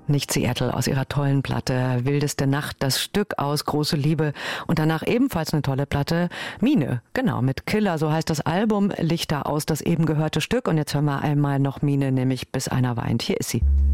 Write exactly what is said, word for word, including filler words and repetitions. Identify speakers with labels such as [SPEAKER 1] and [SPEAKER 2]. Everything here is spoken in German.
[SPEAKER 1] nicht Seattle aus ihrer tollen Platte Wildeste Nacht, das Stück aus Große Liebe und danach ebenfalls eine tolle Platte Mine, genau, mit Killer, so heißt das Album, Lichter aus, das eben gehörte Stück und jetzt hören wir einmal noch Mine, nämlich Bis einer weint. Hier ist sie.